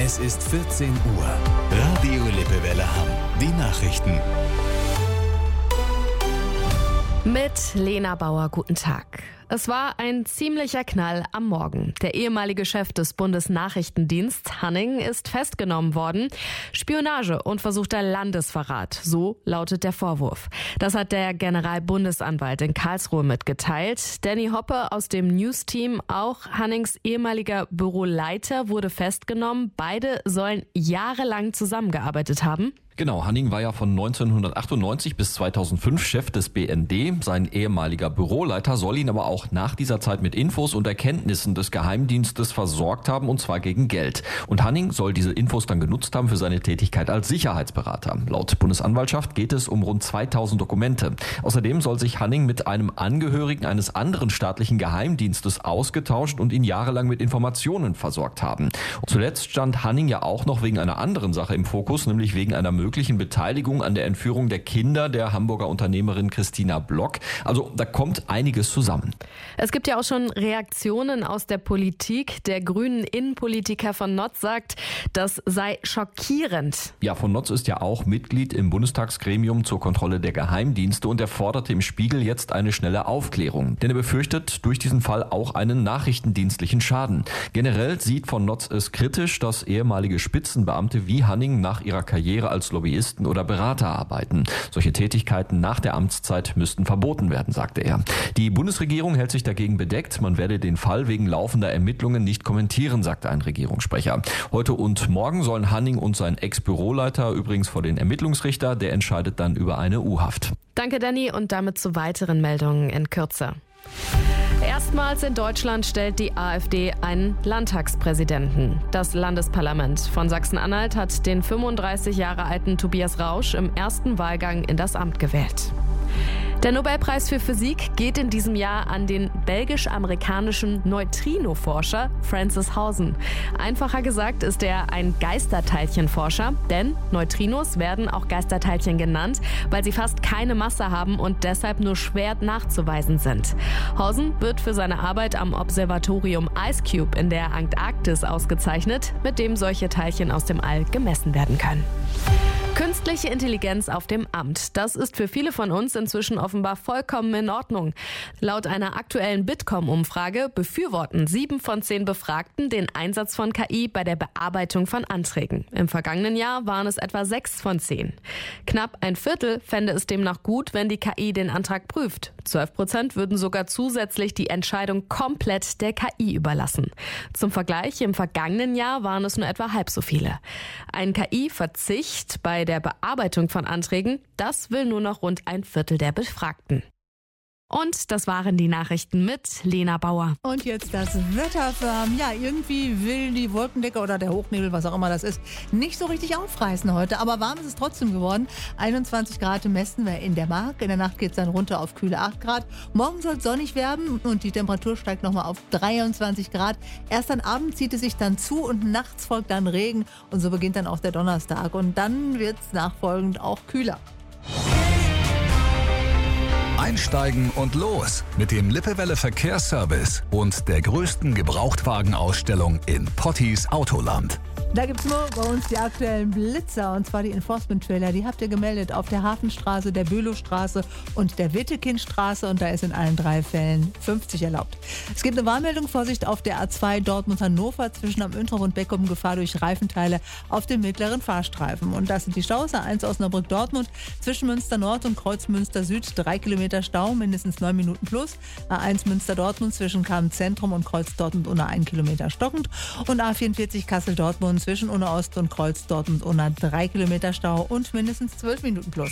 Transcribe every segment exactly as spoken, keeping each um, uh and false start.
Es ist vierzehn Uhr. Radio Lippewelle Hamm. Die Nachrichten. Mit Lena Bauer, guten Tag. Es war ein ziemlicher Knall am Morgen. Der ehemalige Chef des Bundesnachrichtendiensts, Hanning, ist festgenommen worden. Spionage und versuchter Landesverrat, so lautet der Vorwurf. Das hat der Generalbundesanwalt in Karlsruhe mitgeteilt. Danny Hoppe aus dem News-Team, auch Hannings ehemaliger Büroleiter, wurde festgenommen. Beide sollen jahrelang zusammengearbeitet haben. Genau, Hanning war ja von neunzehnhundertachtundneunzig bis zweitausendfünf Chef des B N D. Sein ehemaliger Büroleiter soll ihn aber auch nach dieser Zeit mit Infos und Erkenntnissen des Geheimdienstes versorgt haben, und zwar gegen Geld. Und Hanning soll diese Infos dann genutzt haben für seine Tätigkeit als Sicherheitsberater. Laut Bundesanwaltschaft geht es um rund zweitausend Dokumente. Außerdem soll sich Hanning mit einem Angehörigen eines anderen staatlichen Geheimdienstes ausgetauscht und ihn jahrelang mit Informationen versorgt haben. Und zuletzt stand Hanning ja auch noch wegen einer anderen Sache im Fokus, nämlich wegen einer möglichen Beteiligung an der Entführung der Kinder der Hamburger Unternehmerin Christina Block. Also da kommt einiges zusammen. Es gibt ja auch schon Reaktionen aus der Politik. Der grünen Innenpolitiker von Notz sagt, das sei schockierend. Ja, von Notz ist ja auch Mitglied im Bundestagsgremium zur Kontrolle der Geheimdienste, und er forderte im Spiegel jetzt eine schnelle Aufklärung. Denn er befürchtet durch diesen Fall auch einen nachrichtendienstlichen Schaden. Generell sieht von Notz es kritisch, dass ehemalige Spitzenbeamte wie Hanning nach ihrer Karriere als Lobbyisten oder Berater arbeiten. Solche Tätigkeiten nach der Amtszeit müssten verboten werden, sagte er. Die Bundesregierung hält sich dagegen bedeckt. Man werde den Fall wegen laufender Ermittlungen nicht kommentieren, sagte ein Regierungssprecher. Heute und morgen sollen Hanning und sein Ex-Büroleiter übrigens vor den Ermittlungsrichter. Der entscheidet dann über eine U-Haft. Danke, Danny, und damit zu weiteren Meldungen in Kürze. Erstmals in Deutschland stellt die AfD einen Landtagspräsidenten. Das Landesparlament von Sachsen-Anhalt hat den fünfunddreißig Jahre alten Tobias Rausch im ersten Wahlgang in das Amt gewählt. Der Nobelpreis für Physik geht in diesem Jahr an den belgisch-amerikanischen Neutrino-Forscher Francis Hausen. Einfacher gesagt ist er ein Geisterteilchenforscher, denn Neutrinos werden auch Geisterteilchen genannt, weil sie fast keine Masse haben und deshalb nur schwer nachzuweisen sind. Hausen wird für seine Arbeit am Observatorium IceCube in der Antarktis ausgezeichnet, mit dem solche Teilchen aus dem All gemessen werden können. Künstliche Intelligenz auf dem Amt. Das ist für viele von uns inzwischen offenbar vollkommen in Ordnung. Laut einer aktuellen Bitkom-Umfrage befürworten sieben von zehn Befragten den Einsatz von K I bei der Bearbeitung von Anträgen. Im vergangenen Jahr waren es etwa sechs von zehn. Knapp ein Viertel fände es demnach gut, wenn die K I den Antrag prüft. zwölf Prozent würden sogar zusätzlich die Entscheidung komplett der K I überlassen. Zum Vergleich, im vergangenen Jahr waren es nur etwa halb so viele. Ein K I-Verzicht bei der Bearbeitung von Anträgen, das will nur noch rund ein Viertel der Befragten. Und das waren die Nachrichten mit Lena Bauer. Und jetzt das Wetter. Ja, irgendwie will die Wolkendecke oder der Hochnebel, was auch immer das ist, nicht so richtig aufreißen heute. Aber warm ist es trotzdem geworden. einundzwanzig Grad messen wir in der Mark. In der Nacht geht es dann runter auf kühle acht Grad. Morgen soll es sonnig werden und die Temperatur steigt nochmal auf dreiundzwanzig Grad. Erst am Abend zieht es sich dann zu und nachts folgt dann Regen. Und so beginnt dann auch der Donnerstag. Und dann wird es nachfolgend auch kühler. Einsteigen und los mit dem Lippewelle Verkehrsservice und der größten Gebrauchtwagenausstellung in Pottis Autoland. Da gibt es nur bei uns die aktuellen Blitzer, und zwar die Enforcement-Trailer. Die habt ihr gemeldet auf der Hafenstraße, der Bülowstraße und der Wittekindstraße, und da ist in allen drei Fällen fünfzig erlaubt. Es gibt eine Warnmeldung, Vorsicht auf der A zwei Dortmund-Hannover zwischen am Öntrop und Beckum, Gefahr durch Reifenteile auf dem mittleren Fahrstreifen. Und das sind die Staus: A eins Osnabrück-Dortmund zwischen Münster Nord und Kreuz Münster Süd, drei Kilometer Stau, mindestens neun Minuten plus. A eins Münster-Dortmund zwischen Kamm-Zentrum und Kreuz Dortmund unter ein Kilometer stockend. Und A vierundvierzig Kassel-Dortmund zwischen Unna Ost und Kreuz Dortmund unter drei Kilometer Stau und mindestens zwölf Minuten plus.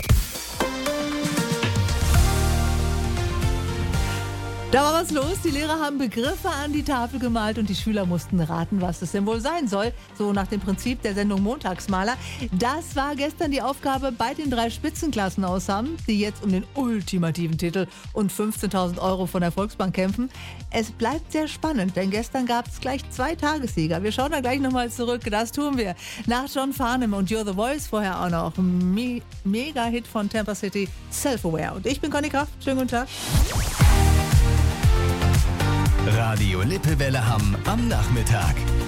Da war was los. Die Lehrer haben Begriffe an die Tafel gemalt und die Schüler mussten raten, was es denn wohl sein soll. So nach dem Prinzip der Sendung Montagsmaler. Das war gestern die Aufgabe bei den drei Spitzenklassen aus Hamm, die jetzt um den ultimativen Titel und fünfzehntausend Euro von der Volksbank kämpfen. Es bleibt sehr spannend, denn gestern gab es gleich zwei Tagessieger. Wir schauen da gleich nochmal zurück. Das tun wir. Nach John Farnham und You're the Voice vorher auch noch Me- Mega-Hit von Tampa City, Self-Aware. Und ich bin Conny Kraft. Schönen guten Tag. Radio Lippewelle Hamm am Nachmittag.